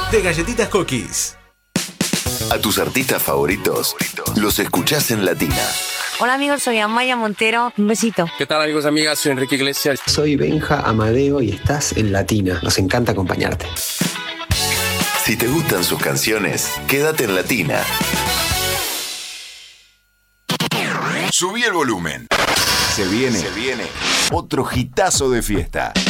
de Galletitas Cookies. A tus artistas favoritos los escuchás en Latina. Hola amigos, soy Amaya Montero. Un besito. ¿Qué tal amigos, amigas? Soy Enrique Iglesias. Soy Benja Amadeo y estás en Latina. Nos encanta acompañarte. Si te gustan sus canciones, quédate en Latina. Subí el volumen. Se viene otro hitazo de fiesta.